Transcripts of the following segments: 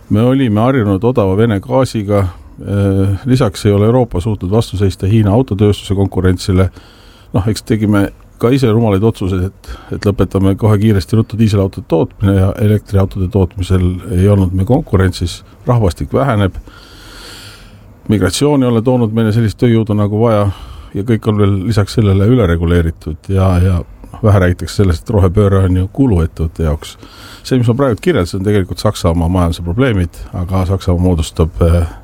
me olime harjunud odava Vene gaasiga, lisaks ei ole Euroopa suutnud vastu seista Hiina autotööstuse konkurentsile, eks tegime ka ise rumalaid otsuseid, et lõpetame kohe kiiresti ruttu diiselautode tootmine ja elektriautode tootmisel ei olnud me konkurentsis, rahvastik väheneb, migratsioon ei ole toonud meile sellist tööjõudu nagu vaja ja kõik on veel lisaks sellele ülereguleeritud ja vähe räägitakse sellest, et rohepööre on ju kulu ettevõtte jaoks. See, mis ma praegu kirjeldasin, on tegelikult Saksamaa majanduse probleemid, aga Saksamaa moodustab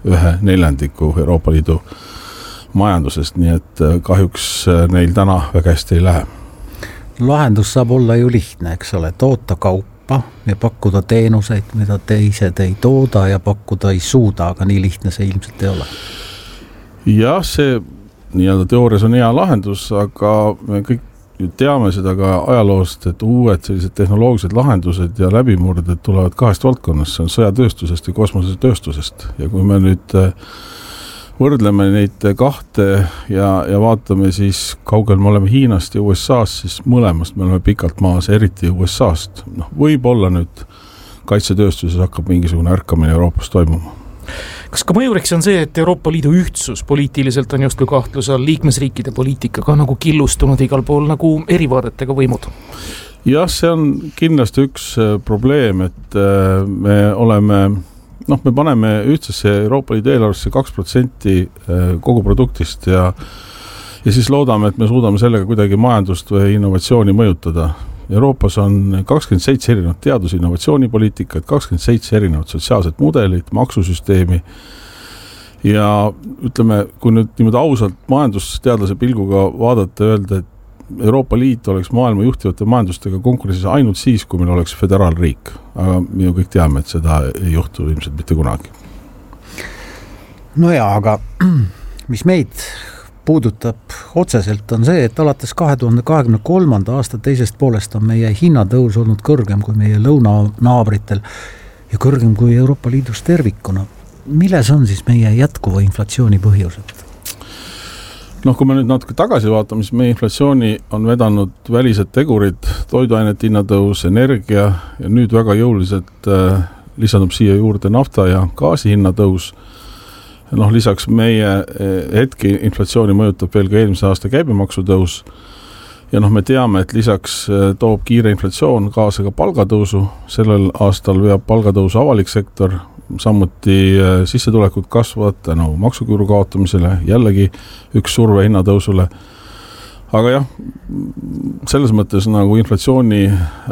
1/4 Euroopa Liidu majandusest, nii et kahjuks neil täna väga hästi ei lähe. Lahendus saab olla ju lihtne, eks ole, toota kaupa ja pakkuda teenuseid, mida teised ei tooda ja pakkuda ei suuda, aga nii lihtne see ilmselt ei ole. Jah, see nii-öelda teoorias on hea lahendus, aga me kõik teame seda ka ajaloost, et uued sellised tehnoloogilised lahendused ja läbimurded tulevad kahest valdkonnast, see on sõjatööstusest ja kosmosetööstusest ja kui me nüüd võrdleme neid kahte ja vaatame siis kaugel me oleme Hiinast ja USA'st, siis mõlemast me oleme pikalt maas, eriti USA'st. Võib-olla nüüd kaitsetööstuses hakkab mingisugune ärkamine Euroopas toimuma. Kas ka mõjuriks on see, et Euroopa Liidu ühtsus poliitiliselt on justkui kahtluse all, liikmesriikide poliitikaga nagu killustunud igal pool nagu erivaadetega võimud? Jah, see on kindlasti üks probleem, et me oleme, me paneme ühtsesse Euroopa Liidu eelarvesse 2% kogu produktist ja siis loodame, et me suudame sellega kuidagi majandust või innovatsiooni mõjutada. Euroopas on 27 erinevat teadus- ja innovatsioonipoliitikat, 27 erinevat sotsiaalset mudelit, maksusüsteemi ja ütleme, kui nüüd niimoodi ausalt majandusteadlase pilguga vaadata ja öelda, et Euroopa Liit oleks maailma juhtivate majandustega konkurentsis ainult siis, kui meil oleks föderaalriik. Aga me ju kõik teame, et seda ei juhtu ilmselt mitte kunagi. No jaa, aga mis meid puudutab otseselt on see, et alates 2023. aasta teisest poolest on meie hinnatõus olnud kõrgem kui meie lõunanaabritel ja kõrgem kui Euroopa Liidus tervikuna. Milles on siis meie jätkuva inflatsiooni põhjused? Kui me nüüd natuke tagasi vaatame, siis meie inflatsiooni on vedanud välised tegurid, toiduainete hinnatõus, energia ja nüüd väga jõuliselt lisandub siia juurde nafta ja gaasi hinnatõus. Lisaks meie hetki inflatsiooni mõjutab veel ka eelmise aasta käibemaksu tõus ja me teame, et lisaks toob kiire inflatsioon kaasa ka palgatõusu. Sellel aastal veab palgatõusu avalik sektor, samuti sissetulekud kasvavad tänu maksuküüru kaotamisele, jällegi üks surve hinnatõusule. Aga jah, selles mõttes nagu inflatsiooni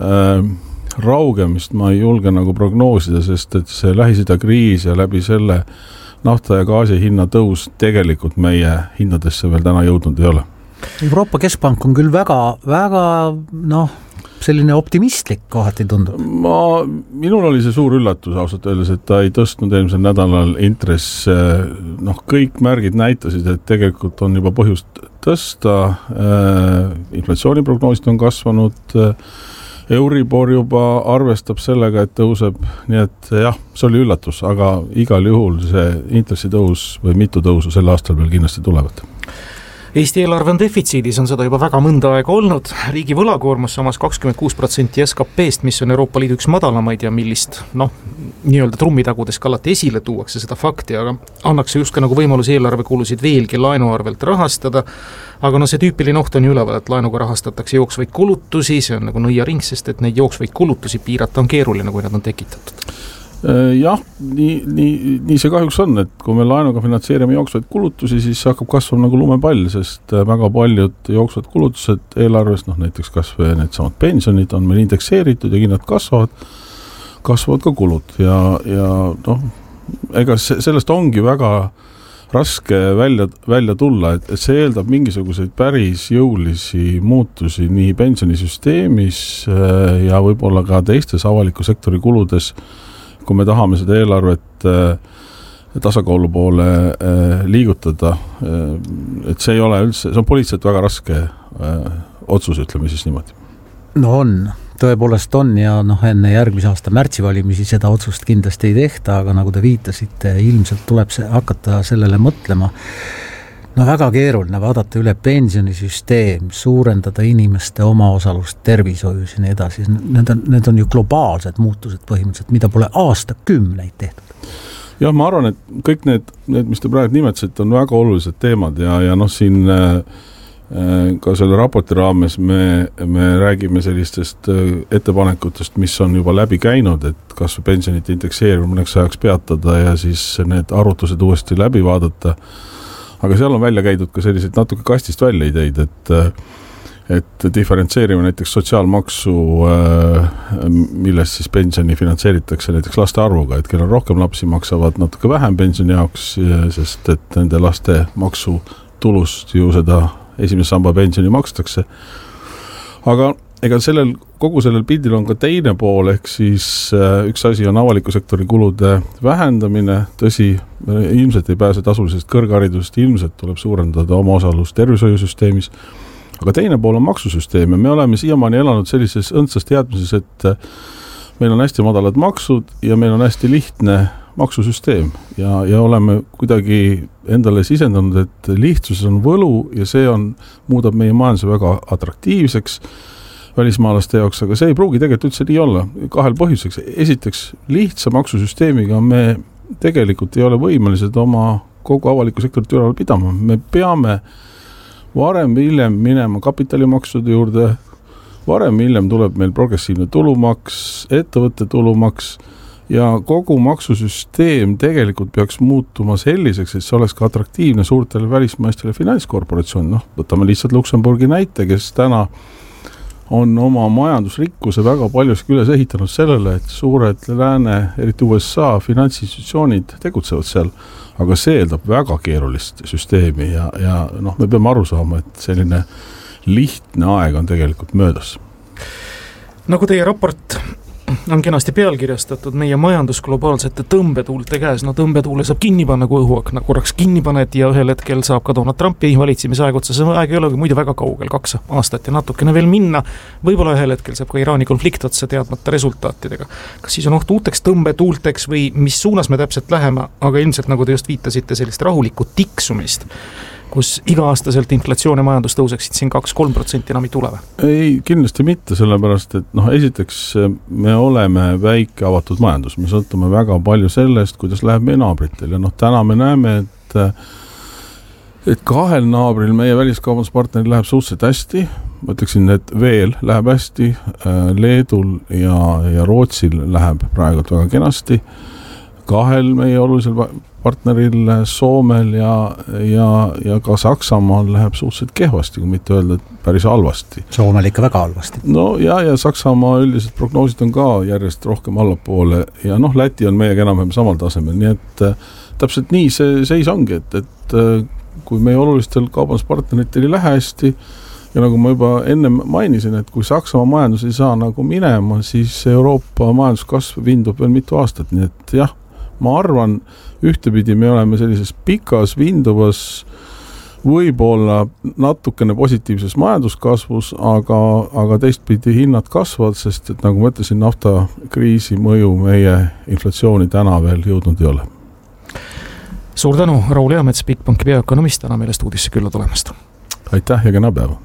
raugemist ma ei julge nagu prognoosida, sest et see Lähis-Ida kriis ja läbi selle nafta ja gaasi hinna tõus tegelikult meie hindadesse veel täna jõudnud ei ole. Euroopa Keskpank on küll väga selline optimistlik kohati tundub. Minul oli see suur üllatus ausalt öeldes, et ta ei tõstnud eelmisel nädalal intress. Kõik märgid näitasid, et tegelikult on juba põhjust tõsta. Inflatsiooniprognoosid on kasvanud. Euribor juba arvestab sellega, et tõuseb, nii et jah, see oli üllatus, aga igal juhul see intressitõus või mitu tõusu sel aastal veel kindlasti tulevad. Eesti eelarve on defitsiidis, on seda juba väga mõnda aega olnud. Riigi võlakoormus samas 26% SKP-st, mis on Euroopa Liidu üks madalamaid ja millist, nii-öelda trummitagudes alati esile tuuakse seda fakti, aga annaks just ka nagu võimalus eelarvekulusid veelgi laenuarvelt rahastada. Aga see tüüpiline oht on ju üleval, et laenuga rahastatakse jooksvaid kulutusi, see on nagu nõiaring, sest et neid jooksvaid kulutusi piirata on keeruline, kui nad on tekitatud. Jah, nii see kahjuks on, et kui me laenuga finantseerime jooksvaid kulutusi, siis hakkab kasvama nagu lumepall, sest väga paljud jooksvad kulutused eelarvest, näiteks kasvõi need samad pensionid on meil indekseeritud ja hinnad kasvavad ka kulud ja ega sellest ongi väga raske välja tulla, et see eeldab mingisuguseid päris jõulisi muutusi nii pensionisüsteemis ja võib-olla ka teistes avaliku sektori kuludes, kui me tahame seda eelarvet tasakaalu poole liigutada, et see ei ole üldse, see on poliitiliselt väga raske otsus, ütleme siis niimoodi. On, tõepoolest on ja enne järgmise aasta märtsivalimisi seda otsust kindlasti ei tehta, aga nagu te viitasite, ilmselt tuleb hakata sellele mõtlema. No väga keeruline vaadata üle pensionisüsteem, suurendada inimeste omaosalust tervishoius ja nii edasi. Need on ju globaalsed muutused põhimõtteliselt, mida pole aastakümneid tehtud. Jah, ma arvan, et kõik need, mis te praegu nimetasite, on väga olulised teemad ja noh, siin ka selle raporti raames me räägime sellistest ettepanekutest, mis on juba läbi käinud, et kas pensionite indekseerimine mõneks ajaks peatada ja siis need arvutused uuesti läbi vaadata. Aga seal on välja käidud ka selliseid natuke kastist välja ideid, et diferentseerime näiteks sotsiaalmaksu, millest siis pensioni finantseeritakse näiteks laste arvuga, et kellel rohkem lapsi maksavad natuke vähem pensioni jaoks, sest et nende laste maksu tulust ju seda esimese samba pensioni makstakse. Aga ega kogu sellel pildil on ka teine pool, ehk siis üks asi on avaliku sektori kulude vähendamine, tõsi, ilmselt ei pääse tasulisest kõrgharidusest, ilmselt tuleb suurendada oma osalust tervishoiusüsteemis, aga teine pool on maksusüsteem ja me oleme siiamaani elanud sellises õndsas teadmises, et meil on hästi madalad maksud ja meil on hästi lihtne maksusüsteem ja oleme kuidagi endale sisendanud, et lihtsuses on võlu ja see muudab meie majanduse väga atraktiivseks välismaalaste jaoks, aga see ei pruugi tegelikult üldse nii olla kahel põhjuseks. Esiteks, lihtsa maksusüsteemiga me tegelikult ei ole võimelised oma kogu avaliku sektorit üleval pidama. Me peame varem või hiljem minema kapitalimaksude juurde, varem või hiljem tuleb meil progressiivne tulumaks, ettevõtte tulumaks ja kogu maksusüsteem tegelikult peaks muutuma selliseks, et see oleks ka atraktiivne suurtele välismaistele finantskorporatsioon. Võtame lihtsalt Luksemburgi näite, kes täna on oma majandusrikkuse väga paljuski üles ehitanud sellele, et suured lääne, eriti USA finantsinstitutsioonid tegutsevad seal, aga see eeldab väga keerulist süsteemi ja me peame aru saama, et selline lihtne aeg on tegelikult möödas. Nagu teie raport on kenasti pealkirjastatud meie majandus globaalsete tõmbetuulte käes. No tõmbetuule saab kinni panna, kui õhuakna korraks kinni paned ja ühel hetkel saab ka Donald Trumpi valitsimisaeg otsa. See aeg ei ole muidu väga kaugel, 2 aastat ja natukene veel minna. Võib-olla ühel hetkel saab ka Iraani konflikt otsa teadmata resultaatidega. Kas siis on oht uuteks tõmbetuulteks või mis suunas me täpselt läheme, aga ilmselt nagu te just viitasite sellist rahulikku tiksumist, kus iga-aastaselt inflatsioon ja majandus tõuseksid siin 2-3% enam ei tule? Ei, kindlasti mitte, sellepärast, et esiteks me oleme väike avatud majandus, me sõltume väga palju sellest, kuidas läheb meie naabritel ja täna me näeme, et kahel naabril meie väliskaubanduspartneril läheb suhteliselt hästi, ma ütleksin, et veel läheb hästi, Leedul ja Rootsil läheb praegult väga kenasti, kahel meie olulisel partneril Soomel ja ka Saksamaal läheb suhteliselt kehvasti, kui mitte öelda, et päris halvasti. Soomel ikka väga halvasti. No ja Saksamaa üldiselt prognoosid on ka järjest rohkem allapoole ja Läti on meiega enam-vähem samal tasemel, nii et täpselt nii see seis ongi, et kui meie olulistel kaubanduspartneritel ei lähe hästi ja nagu ma juba enne mainisin, et kui Saksamaa majandus ei saa nagu minema, siis Euroopa majanduskasv vindub veel mitu aastat, nii et jah, ma arvan, ühtepidi me oleme sellises pikas vinduvas võib-olla natukene positiivses majanduskasvus, aga teistpidi hinnad kasvavad, sest et nagu ma ütlesin, naftakriisi mõju meie inflatsiooni täna veel jõudnud ei ole. Suur tänu, Raul Eamets, Bigbanki peaökonomist, täna meile stuudisse külla tulemast. Aitäh ja kena päeva.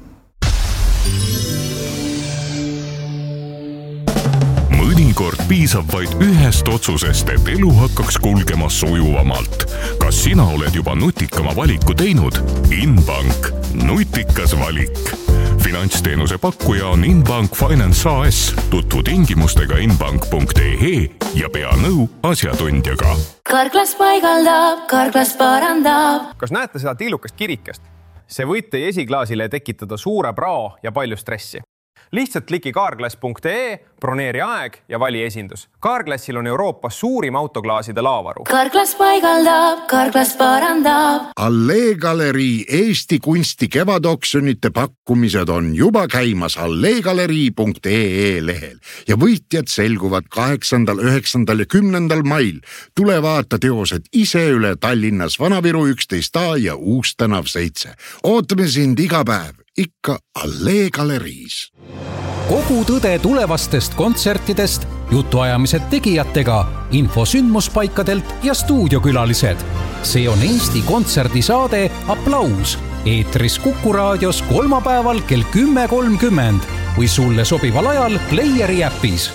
Mõnikord piisab vaid ühest otsusest, et elu hakkaks kulgema sujuvamalt. Kas sina oled juba nutikama valiku teinud? Inbank. Nutikas valik. Finantsteenuse pakkuja on Inbank Finance AS. Tutvu tingimustega inbank.ee ja pea nõu asjatundjaga. Karklas paigaldab, Karklas parandab. Kas näete seda tillukast kirikest? See võib teie esiklaasile tekitada suure prao ja palju stressi. Lihtsalt kliki carglass.ee, broneeri aeg ja vali esindus. Carglassil on Euroopas suurim autoklaaside laavaru. Karklas paigaldab, Karklas parandab. Allee Galerii Eesti kunsti kevadoksjonite pakkumised on juba käimas alleegalerii.ee lehel ja võitjad selguvad 8., 9. ja 10. mail. Tule vaata teosed ise üle Tallinnas Vanaviru 11A ja Uustänav 7. Ootame sind iga päev ikka Allee galeriis. Kogu tõde tulevastest kontsertidest, jutuajamised tegijatega, info sündmuspaikadelt ja stuudiokülalised. See on Eesti kontserdisaade Applaus. Eetris Kuku raadios kolmapäeval kell 10.30 või sulle sobival ajal Playeri äpis.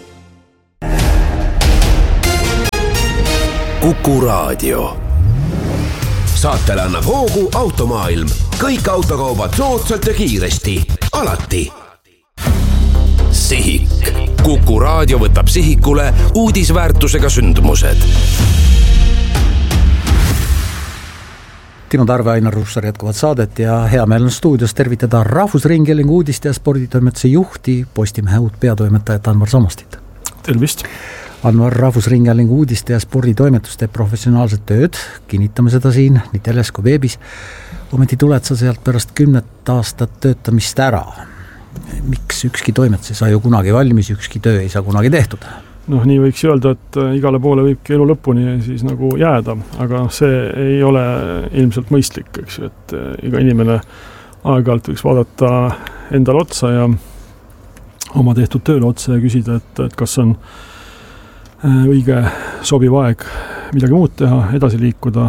Kuku raadio. Saatele annab hoogu Automaailm. Kõik autokaubad soodsalt ja kiiresti. Alati. Sihik. Kuku raadio võtab sihikule uudisväärtusega sündmused. Timo Tarve, Ainar Russar jätkuvad saadet ja hea meel on stuudios tervitada Rahvusringhäälingu uudiste ja sporditoimetuse juhti, Postimehe uut peatoimetajat Anvar Samastit. Tervist! Anvar, Rahvusringhäälingu uudiste ja sporditoimetus teeb professionaalset tööd, kinnitame seda siin nii teles kui veebis. Ometi tuled sa sealt pärast 10 aastat töötamist ära. Miks ükski toimetus ei saa ju kunagi valmis, ükski töö ei saa kunagi tehtud? Nii võiks öelda, et igale poole võibki elu lõpuni siis nagu jääda, aga see ei ole ilmselt mõistlik, eks ju, et iga inimene aeg-ajalt võiks vaadata endale otsa ja oma tehtud tööle otsa ja küsida, et kas on õige sobiv aeg midagi muud teha, edasi liikuda,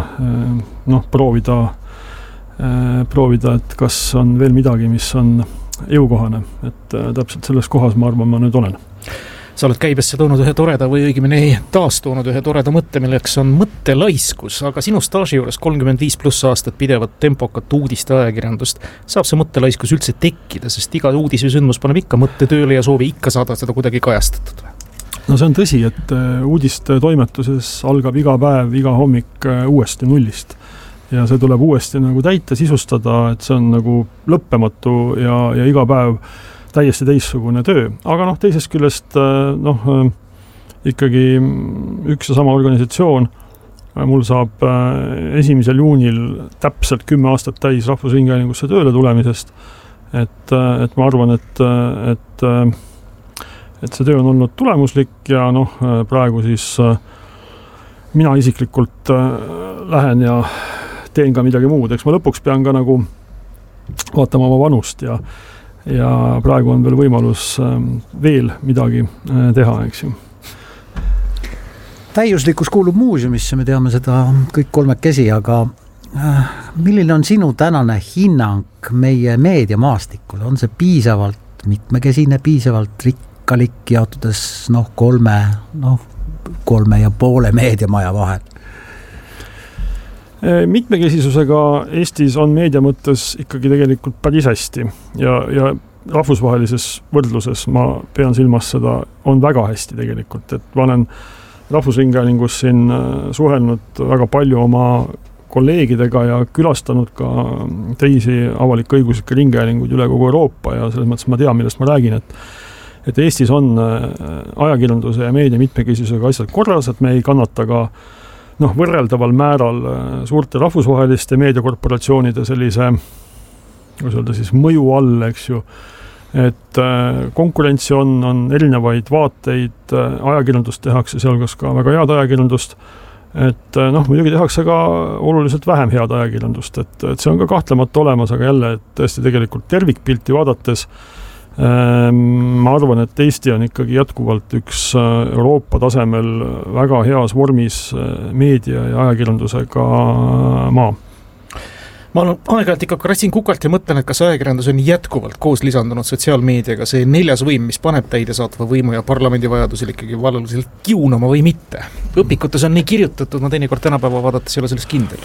proovida, et kas on veel midagi, mis on jõukohane, et täpselt selles kohas ma arvan, ma nüüd olen. Sa oled käibesse toonud ühe toreda või õigemini taas toonud ühe toreda mõtte, milleks on mõttelaiskus, aga sinu staaži juures 35+ aastat pidevat tempokat uudiste ajakirjandust saab see mõttelaiskus üldse tekkida, sest iga uudis või sündmus paneb ikka mõtte tööle ja soovi ikka saada seda kuidagi kajastatud. No see on tõsi, et uudiste toimetuses algab iga päev, iga hommik uuesti nullist ja see tuleb uuesti nagu täita, sisustada, et see on nagu lõppematu ja iga päev täiesti teissugune töö, aga teisest küljest ikkagi üks ja sama organisatsioon, mul saab 1. juunil täpselt 10 aastat täis Rahvusringhäälingusse tööle tulemisest, et ma arvan, et see töö on olnud tulemuslik ja praegu siis mina isiklikult lähen ja teen ka midagi muud, eks ma lõpuks pean ka nagu vaatama oma vanust ja praegu on veel võimalus veel midagi teha, eks ju. Täiuslikkus kuulub muuseumisse, me teame seda kõik kolmekesi, aga milline on sinu tänane hinnang meie meediamaastikule? On see piisavalt mitmekesine, piisavalt rikkalik jaotudes 3,5 meediamaja vahel? Mitmekesisusega Eestis on meedia mõttes ikkagi tegelikult päris hästi ja rahvusvahelises võrdluses ma pean silmas seda, on väga hästi tegelikult, et ma olen Rahvusringhäälingus siin suhelnud väga palju oma kolleegidega ja külastanud ka teisi avalik-õiguslikke ringhäälinguid üle kogu Euroopa ja selles mõttes ma tean, millest ma räägin, et Eestis on ajakirjanduse ja meedia mitmekesisusega asjad korras, et me ei kannata ka võrreldaval määral suurte rahvusvaheliste meediakorporatsioonide sellise, kuidas öelda siis, mõju all, eks ju, et konkurentsi on erinevaid vaateid, ajakirjandust tehakse sealgas ka väga head ajakirjandust, et muidugi tehakse ka oluliselt vähem head ajakirjandust, et see on ka kahtlemata olemas, aga jälle, et tõesti tegelikult tervikpilti vaadates ma arvan, et Eesti on ikkagi jätkuvalt üks Euroopa tasemel väga heas vormis meedia ja ajakirjandusega maa. Ma olen aeg-ajalt ikka ratsin kukalt ja mõtlen, et kas ajakirjandus on jätkuvalt koos lisandunud sotsiaalmeediaga see 4. võim, mis paneb täidesaatva võimu ja parlamendi vajadusel ikkagi valuliselt kiunama või mitte. Õpikutes on nii kirjutatud, ma teinekord tänapäeva vaadates ei ole selles kindel.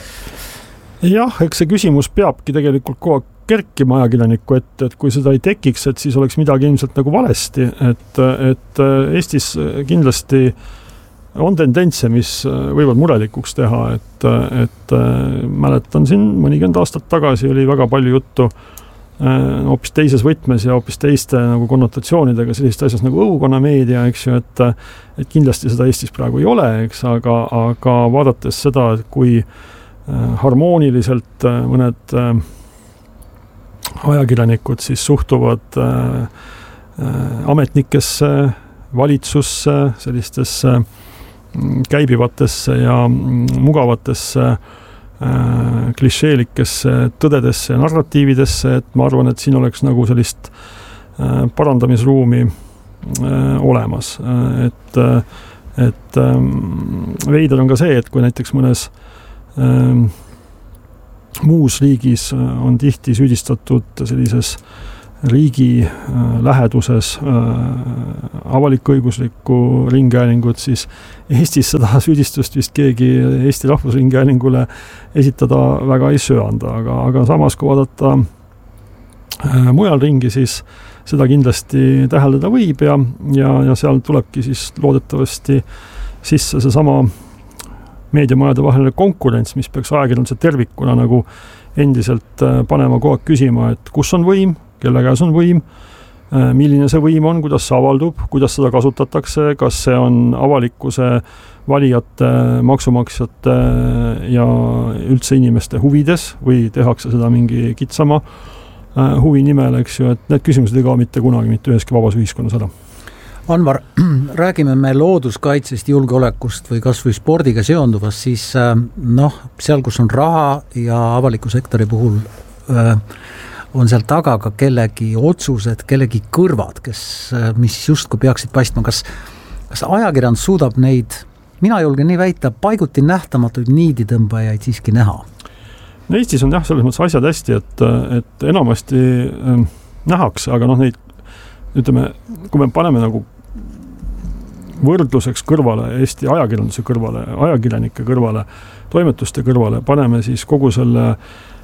Jah, eks see küsimus peabki tegelikult kogu kerkima ajakirjaniku ette, et kui seda ei tekiks, et siis oleks midagi ilmselt nagu valesti, et Eestis kindlasti on tendentse, mis võivad murelikuks teha, et mäletan siin mõnikümmend aastat tagasi oli väga palju juttu hoopis teises võtmes ja hoopis teiste nagu konnotatsioonidega sellist asjast nagu õukonnameedia, eks ju, et kindlasti seda Eestis praegu ei ole, eks, aga vaadates seda, kui harmooniliselt mõned ajakirjanikud siis suhtuvad ametnikesse, valitsusse, sellistesse käibivatesse ja mugavatesse klišeelikesse tõdedesse ja narratiividesse, et ma arvan, et siin oleks nagu sellist parandamisruumi olemas. Et veider on ka see, et kui näiteks mõnes muus riigis on tihti süüdistatud sellises riigi läheduses avalik-õiguslikku ringhäälingut, siis Eestis seda süüdistust vist keegi Eesti Rahvusringhäälingule esitada väga ei söanda, aga samas kui vaadata mujal ringi, siis seda kindlasti täheldada võib ja seal tulebki siis loodetavasti sisse seesama meediamajade vaheline konkurents, mis peaks ajakirjanduse tervikuna nagu endiselt panema kogu aeg küsima, et kus on võim, kelle käes on võim, milline see võim on, kuidas see avaldub, kuidas seda kasutatakse, kas see on avalikkuse, valijate, maksumaksjate ja üldse inimeste huvides või tehakse seda mingi kitsama huvi nimel, eks ju, et need küsimused ei kao mitte kunagi mitte üheski vabas ühiskonnas ära. Anvar, räägime me looduskaitsest, julgeolekust või kas või spordiga seonduvast, siis seal, kus on raha ja avaliku sektori puhul on seal taga ka kellegi otsused, kellegi kõrvad, mis justkui peaksid paistma. Kas ajakirjandus suudab neid, mina julgen nii väita, paiguti nähtamatuid niiditõmbajaid siiski näha? No Eestis on selles mõttes asjad hästi, et enamasti nähakse, aga neid, ütleme, kui me paneme nagu võrdluseks kõrvale, Eesti ajakirjanduse kõrvale, ajakirjanike kõrvale, toimetuste kõrvale, paneme siis kogu selle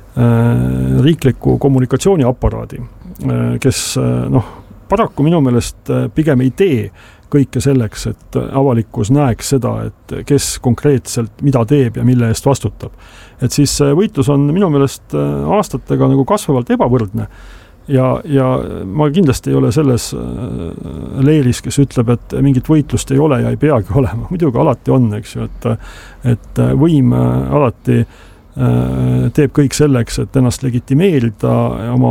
riikliku kommunikatsiooniaparaadi, kes paraku minu meelest pigem ei tee kõike selleks, et avalikkus näeks seda, et kes konkreetselt mida teeb ja mille eest vastutab. Et siis võitlus on minu meelest aastatega nagu kasvavalt ebavõrdne ja ma kindlasti ei ole selles leeris, kes ütleb, et mingit võitlust ei ole ja ei peagi olema. Muidugi alati on, eks ju, et võim alati teeb kõik selleks, et ennast legitimeerida oma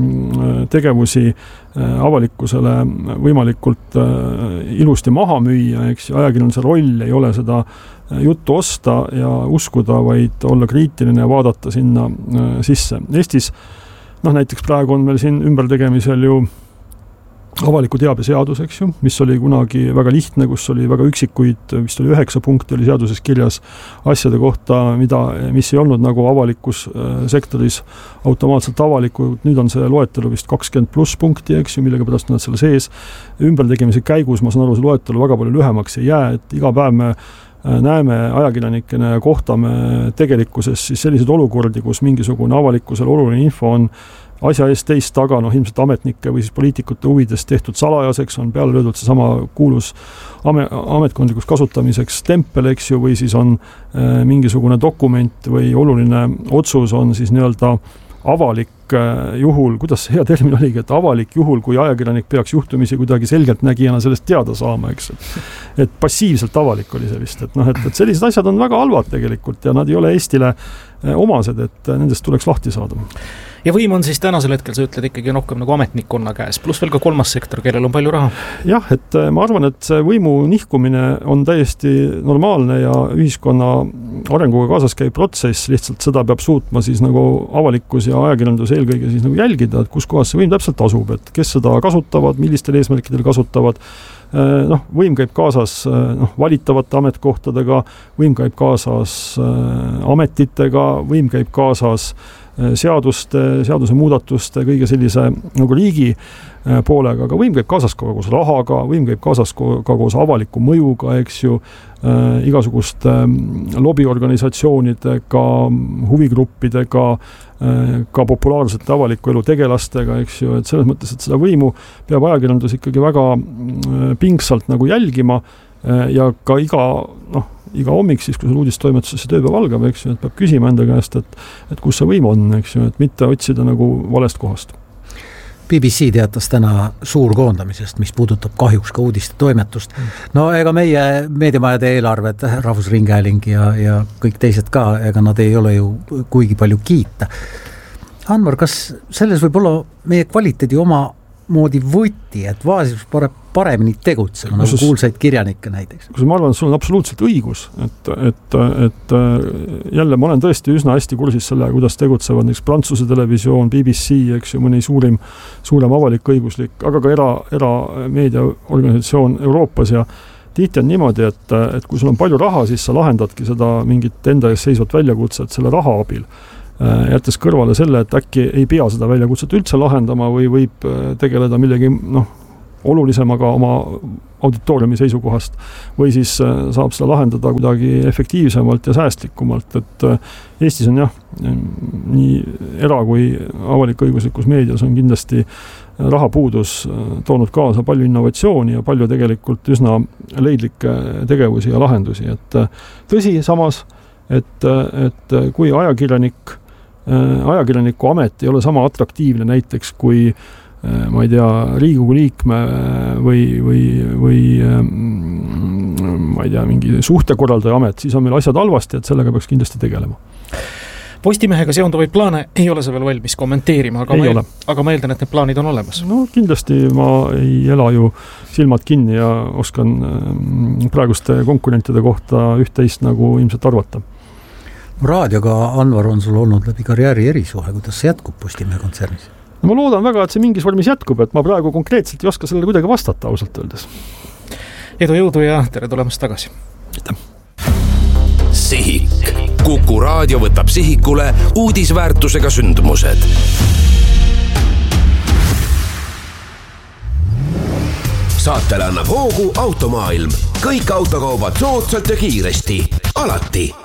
tegevusi avalikkusele võimalikult ilusti maha müüa, eks ajakirjanduse roll ei ole seda juttu osta ja uskuda, vaid olla kriitiline ja vaadata sinna sisse. Eestis, näiteks praegu on meil siin ümbertegemisel ju avaliku teabe seadus, eks ju, mis oli kunagi väga lihtne, kus oli väga üksikuid, vist oli 9 punkti oli seaduses kirjas asjade kohta, mis ei olnud nagu avalikus sektoris automaatselt avalikud. Nüüd on see loetelu vist 20+ punkti, eks ju, millega pärast nad selle sees. Ümbertegemise käigus, ma saan aru, see loetelu väga palju lühemaks ei jää, et iga päev me näeme ajakirjanikena ja kohtame tegelikkuses siis selliseid olukordi, kus mingisugune avalikkusel oluline info on asja eest teist taga, ilmselt ametnike või siis poliitikute huvides tehtud salajaseks, on peale löödud see sama kuulus ametkondlikuks kasutamiseks tempel, eks ju, või siis on mingisugune dokument või oluline otsus on siis nii-öelda avalik juhul, kuidas see hea termin oligi, et avalik juhul, kui ajakirjanik peaks juhtumisi kuidagi selgelt nägijana sellest teada saama, eks. Et passiivselt avalik oli see vist, et sellised asjad on väga halvad tegelikult ja nad ei ole Eestile omased, et nendest tuleks lahti saada. Ja võim on siis tänasel hetkel, sa ütled ikkagi rohkem nagu ametnikkonna käes, pluss veel ka kolmas sektor, kellel on palju raha. Jah, et ma arvan, et see võimu nihkumine on täiesti normaalne ja ühiskonna arenguga kaasas käib protsess, lihtsalt seda peab suutma siis nagu avalikkus ja ajakirjandus eelkõige siis nagu jälgida, et kus kohas see võim täpselt asub, et kes seda kasutavad, millistel eesmärkidel kasutavad. Võim käib kaasas valitavate ametkohtadega, võim käib kaasas ametitega, võim käib kaasas seaduse muudatuste, kõige sellise nagu riigi poolega, aga võim käib kaasas ka koos rahaga, võim käib kaasas ka koos avaliku mõjuga, eks ju, igasuguste lobiorganisatsioonidega, huvigruppidega, ka populaarsete avaliku elu tegelastega, eks ju, et selles mõttes, et seda võimu peab ajakirjandus ikkagi väga pingsalt nagu jälgima ja ka iga hommik siis, kui sul uudistoimetusesse tööpäev algab, eks ju, et peab küsima enda käest, et kus see võim on, eks ju, et mitte otsida nagu valest kohast. BBC teatas täna suurkoondamisest, mis puudutab kahjuks ka uudiste toimetust. No ega meie meediamajade eelarved, Rahvusringhääling ja kõik teised ka, ega nad ei ole ju kuigi palju kiita. Anvar, kas selles võib olla meie kvaliteedi oma moodi võti, et vaesus paremini tegutsema, nagu kuulsaid kirjanikke näiteks. Ma arvan, et sul on absoluutselt õigus, et jälle ma olen tõesti üsna hästi kursis selle, kuidas tegutsevad näiteks Prantsuse televisioon, BBC, eks ju, mõni suurem avalik õiguslik, aga ka erameediaorganisatsioon Euroopas ja tihti on niimoodi, et kui sul on palju raha, siis sa lahendadki seda mingit enda ees seisvat väljakutset selle raha abil. Jättes kõrvale selle, et äkki ei pea seda väljakutset üldse lahendama või võib tegeleda millegi olulisemaga oma auditooriumi seisukohast või siis saab seda lahendada kuidagi efektiivsemalt ja säästlikumalt, et Eestis on nii era- kui avalik-õiguslikus meedias on kindlasti rahapuudus toonud kaasa palju innovatsiooni ja palju tegelikult üsna leidlikke tegevusi ja lahendusi, et tõsi samas, et kui ajakirjaniku amet ei ole sama atraktiivne näiteks kui ma ei tea, Riigikogu liikme või ma ei tea, mingi suhtekorraldaja amet, siis on meil asjad halvasti, et sellega peaks kindlasti tegelema. Postimehega seonduvaid plaane ei ole sa veel valmis kommenteerima, aga ma eeldan, et need plaanid on olemas. No kindlasti ma ei ela ju silmad kinni ja oskan praeguste konkurentide kohta üht-teist nagu ilmselt arvata. Raadioga, Anvar, on sul olnud läbi karjääri erisuhe, kuidas see jätkub Postimehe kontsernis? Ma loodan väga, et see mingis vormis jätkub, et ma praegu konkreetselt ei oska sellele kuidagi vastata ausalt öeldes. Edu, jõudu ja tere tulemast tagasi. Sihik. Kuku raadio võtab sihikule uudisväärtusega sündmused. Saatele annab hoogu Automaailm. Kõik autokaubad soodsalt ja kiiresti. Alati.